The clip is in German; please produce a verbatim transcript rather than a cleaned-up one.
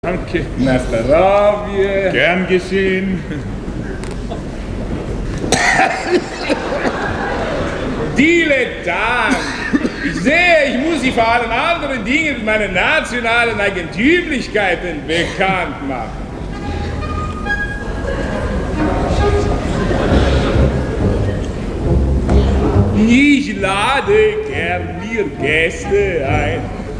Danke. Na zdrowie. Gern geschehen. Dilettant! Ich sehe, ich muss Sie vor allen anderen Dingen mit meinen nationalen Eigentümlichkeiten bekannt machen. Ich lade gern mir Gäste ein.